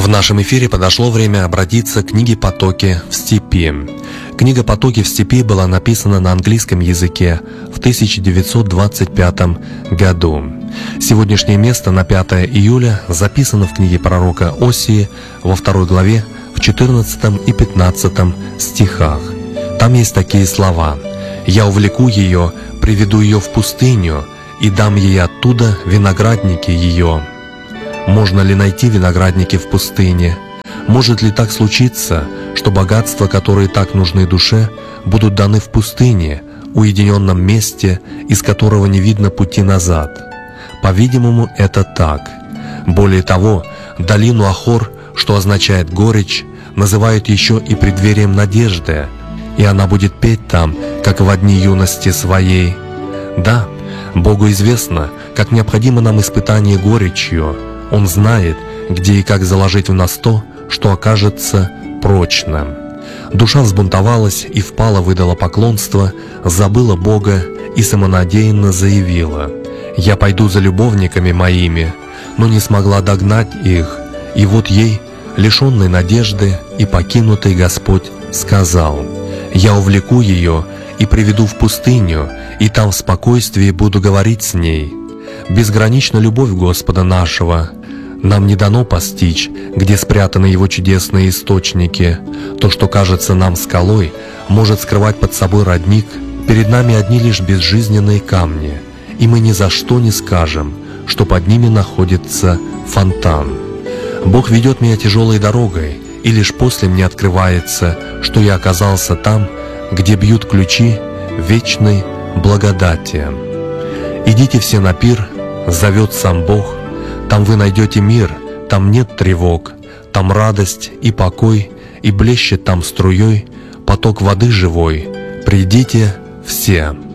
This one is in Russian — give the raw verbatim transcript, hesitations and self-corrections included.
В нашем эфире подошло время обратиться к книге «Потоки в степи». Книга «Потоки в степи» была написана на английском языке в тысяча девятьсот двадцать пятом году. Сегодняшнее место на пятое июля записано в книге пророка Осии во второй главе в четырнадцатом и пятнадцатом стихах. Там есть такие слова: «Я увлеку ее, приведу ее в пустыню, и дам ей оттуда виноградники ее». Можно ли найти виноградники в пустыне? Может ли так случиться, что богатства, которые так нужны душе, будут даны в пустыне, уединенном месте, из которого не видно пути назад? По-видимому, это так. Более того, долину Ахор, что означает горечь, называют еще и преддверием надежды, и она будет петь там, как в дни юности своей. Да, Богу известно, как необходимо нам испытание горечью. Он знает, где и как заложить в нас то, что окажется прочным. Душа взбунтовалась и впала в идолопоклонство, забыла Бога и самонадеянно заявила: «Я пойду за любовниками моими», но не смогла догнать их. И вот ей, лишенной надежды и покинутой, Господь сказал: «Я увлеку ее и приведу в пустыню, и там в спокойствии буду говорить с ней». Безгранична любовь Господа нашего. Нам не дано постичь, где спрятаны Его чудесные источники. То, что кажется нам скалой, может скрывать под собой родник. Перед нами одни лишь безжизненные камни, и мы ни за что не скажем, что под ними находится фонтан. Бог ведет меня тяжелой дорогой, и лишь после мне открывается, что я оказался там, где бьют ключи вечной благодати. «Идите все на пир», зовет сам Бог. Там вы найдете мир, там нет тревог, там радость и покой, и блещет там струей поток воды живой. Придите все.